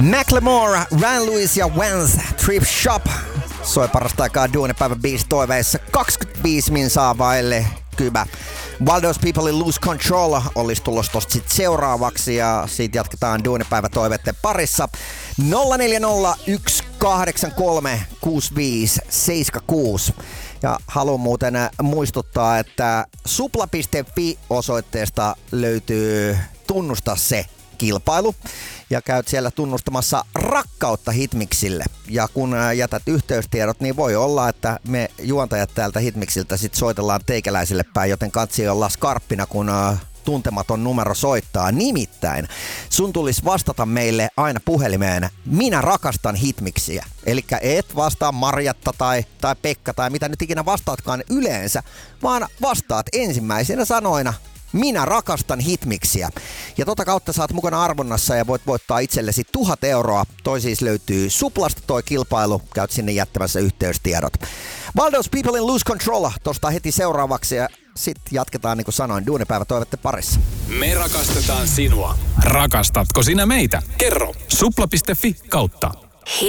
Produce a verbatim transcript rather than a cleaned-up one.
Macklemore, Ryan Lewis ja Vance, Thrift Shop. Soi parasta aikaa duunipäivän biisi toiveissa. kaksikymmentäviisi min saa vaille kybä. Wild Those People in Lose Control olisi tulossa tosta sit seuraavaksi ja siitä jatketaan duunipäivä toiveiden parissa. nolla neljä nolla yksi kahdeksan kolme kuusi viisi seitsemän kuusi. Ja haluan muuten muistuttaa, että supla piste fi osoitteesta löytyy Tunnusta se kilpailu. Ja käyt siellä tunnustamassa rakkautta Hitmixille. Ja kun jätät yhteystiedot, niin voi olla, että me juontajat täältä Hitmixiltä sit soitellaan teikäläisille päin, joten katsi olla skarppina, kun tuntematon numero soittaa. Nimittäin sun tulisi vastata meille aina puhelimeen, minä rakastan Hitmixiä. Elikkä et vastaa Marjatta tai, tai Pekka tai mitä nyt ikinä vastaatkaan yleensä, vaan vastaat ensimmäisenä sanoina, minä rakastan Hitmixiä. Ja tota kautta saat mukana arvonnassa ja voit voittaa itsellesi tuhat euroa. Toi siis löytyy Suplasta toi kilpailu. Käyt sinne jättämässä yhteystiedot. Wild Those People in Lose Control tosta heti seuraavaksi ja sit jatketaan niin kuin sanoin duunipäivä toivette parissa. Me rakastetaan sinua. Rakastatko sinä meitä? Kerro supla piste fi kautta